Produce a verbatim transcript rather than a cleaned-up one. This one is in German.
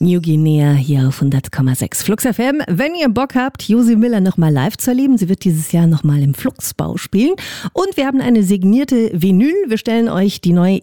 New Guinea hier auf hundert Komma sechs Flux F M. Wenn ihr Bock habt, Josie Miller nochmal live zu erleben, sie wird dieses Jahr nochmal im Fluxbau spielen. Und wir haben eine signierte Vinyl. Wir stellen euch die neue